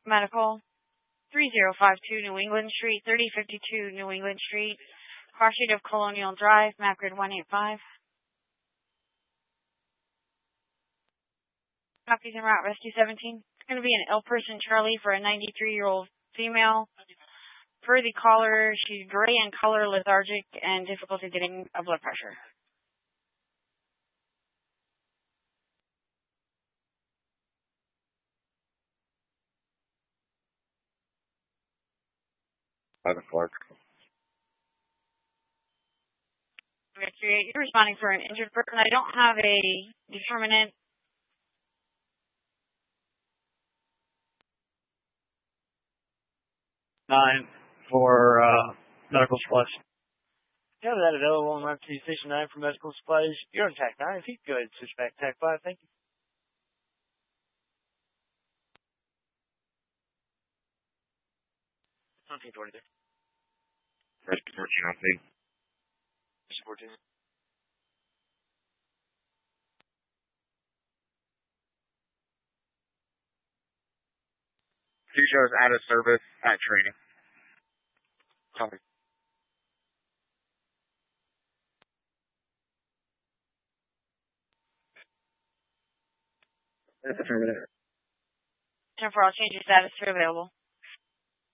Medical, 3052 New England Street, 3052 New England Street, car sheet of Colonial Drive, map grid 185. Copies en route, rescue 17. It's going to be an ill person, Charlie, for a 93-year-old female. Per the caller, she's gray in color, lethargic, and difficulty getting a blood pressure. Clark. You're responding for an injured person. I don't have a determinant. Nine for medical supplies. Yeah, that at 0112 Station 9 for medical supplies. You're on TAC 9. If you could go ahead and switch back to TAC 5, thank you. Okay, 20 there. Rescue 14 on scene. 14. Two shows out of service at training. Copy. Affirmative. 10-4, I'll change your status to available.